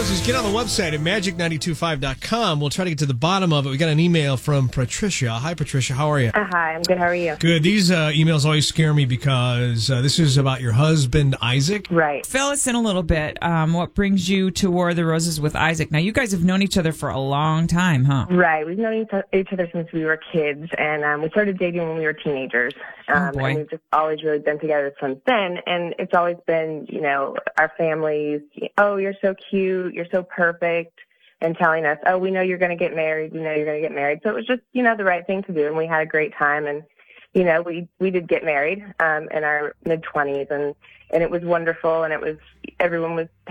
is get on the website at magic925.com. We'll try to get to the bottom of it. We got an email from Patricia. Hi, Patricia. How are you? Hi, I'm good. How are you? Good. These emails always scare me because this is about your husband, Isaac. Right. Fill us in a little bit. What brings you to War of the Roses with Isaac? Now, you guys have known each other for a long time, huh? Right. We've known each other since we were kids, and we started dating when we were teenagers. Oh, boy. And we've just always really been together since then. And it's always been, our families, oh, you're so cute, you're so perfect, and telling us, oh, we know you're going to get married, we know you're going to get married. So it was just, the right thing to do, and we had a great time. And, we did get married in our mid-20s, and it was wonderful, and everyone was